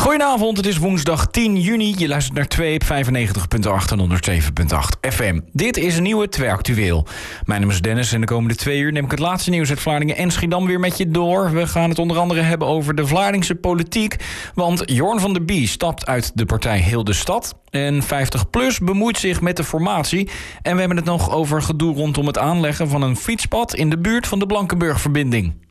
Goedenavond, het is woensdag 10 juni. Je luistert naar 2 op 95.8 en 107.8 FM. Dit is een nieuwe 2 Actueel. Mijn naam is Dennis en de komende 2 uur neem ik het laatste nieuws uit Vlaardingen en Schiedam weer met je door. We gaan het onder andere hebben over de Vlaardingse politiek. Want Jorn van der Bie stapt uit de partij Heel de Stad. En 50PLUS bemoeit zich met de formatie. En we hebben het nog over gedoe rondom het aanleggen van een fietspad in de buurt van de Blankenburg-verbinding.